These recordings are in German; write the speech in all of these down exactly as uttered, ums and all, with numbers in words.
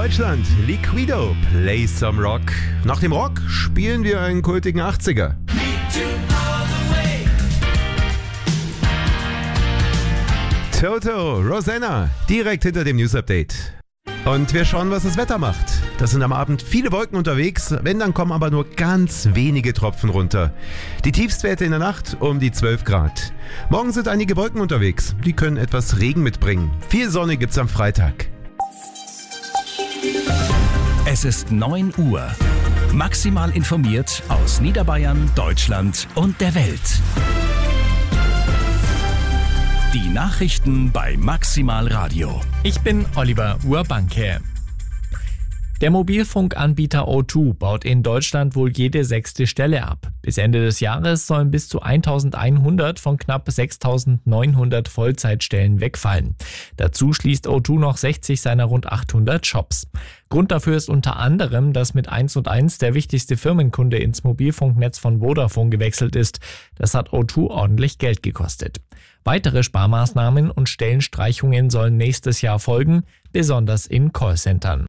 Deutschland, Liquido, Play Some Rock. Nach dem Rock spielen wir einen kultigen achtziger. Toto, Rosanna, direkt hinter dem News Update. Und wir schauen, was das Wetter macht. Das sind am Abend viele Wolken unterwegs, wenn, dann kommen aber nur ganz wenige Tropfen runter. Die Tiefstwerte in der Nacht um die zwölf Grad. Morgen sind einige Wolken unterwegs, die können etwas Regen mitbringen. Viel Sonne gibt's am Freitag. Es ist neun Uhr. Maximal informiert aus Niederbayern, Deutschland und der Welt. Die Nachrichten bei Maximal Radio. Ich bin Oliver Urbanke. Der Mobilfunkanbieter O zwei baut in Deutschland wohl jede sechste Stelle ab. Bis Ende des Jahres sollen bis zu eintausendeinhundert von knapp sechstausendneunhundert Vollzeitstellen wegfallen. Dazu schließt O zwei noch sechzig seiner rund achthundert Shops. Grund dafür ist unter anderem, dass mit eins und eins der wichtigste Firmenkunde ins Mobilfunknetz von Vodafone gewechselt ist. Das hat O zwei ordentlich Geld gekostet. Weitere Sparmaßnahmen und Stellenstreichungen sollen nächstes Jahr folgen, besonders in Callcentern.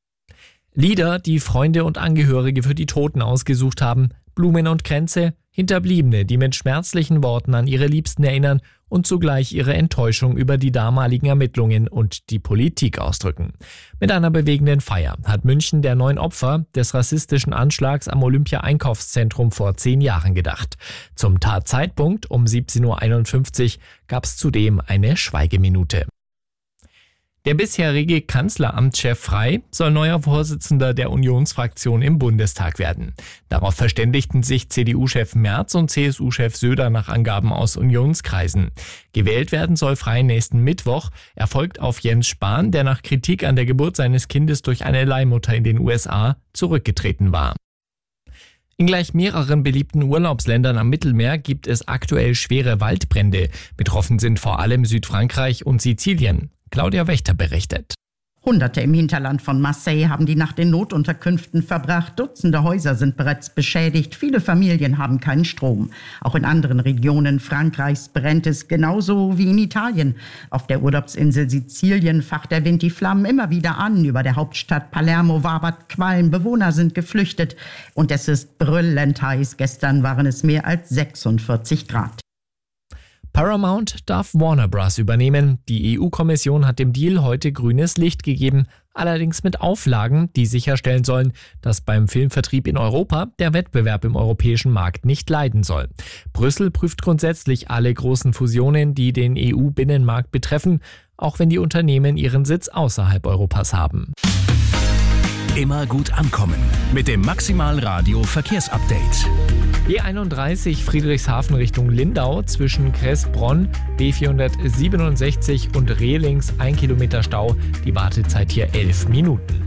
Lieder, die Freunde und Angehörige für die Toten ausgesucht haben, Blumen und Kränze, Hinterbliebene, die mit schmerzlichen Worten an ihre Liebsten erinnern und zugleich ihre Enttäuschung über die damaligen Ermittlungen und die Politik ausdrücken. Mit einer bewegenden Feier hat München der neun Opfer des rassistischen Anschlags am Olympia-Einkaufszentrum vor zehn Jahren gedacht. Zum Tatzeitpunkt um siebzehn Uhr einundfünfzig gab es zudem eine Schweigeminute. Der bisherige Kanzleramtschef Frey soll neuer Vorsitzender der Unionsfraktion im Bundestag werden. Darauf verständigten sich C D U-Chef Merz und C S U-Chef Söder nach Angaben aus Unionskreisen. Gewählt werden soll Frey nächsten Mittwoch. Er folgt auf Jens Spahn, der nach Kritik an der Geburt seines Kindes durch eine Leihmutter in den U S A zurückgetreten war. In gleich mehreren beliebten Urlaubsländern am Mittelmeer gibt es aktuell schwere Waldbrände. Betroffen sind vor allem Südfrankreich und Sizilien. Claudia Wächter berichtet. Hunderte im Hinterland von Marseille haben die Nacht in Notunterkünften verbracht. Dutzende Häuser sind bereits beschädigt. Viele Familien haben keinen Strom. Auch in anderen Regionen Frankreichs brennt es genauso wie in Italien. Auf der Urlaubsinsel Sizilien facht der Wind die Flammen immer wieder an. Über der Hauptstadt Palermo wabert Qualm. Bewohner sind geflüchtet. Und es ist brüllend heiß. Gestern waren es mehr als sechsundvierzig Grad. Paramount darf Warner Bros. Übernehmen. Die E U-Kommission hat dem Deal heute grünes Licht gegeben, allerdings mit Auflagen, die sicherstellen sollen, dass beim Filmvertrieb in Europa der Wettbewerb im europäischen Markt nicht leiden soll. Brüssel prüft grundsätzlich alle großen Fusionen, die den E U-Binnenmarkt betreffen, auch wenn die Unternehmen ihren Sitz außerhalb Europas haben. Immer gut ankommen mit dem Maximal Radio Verkehrsupdate. B einunddreißig Friedrichshafen Richtung Lindau zwischen Kressbronn, B vierhundertsiebenundsechzig und Rehlings ein Kilometer Stau. Die Wartezeit hier elf Minuten.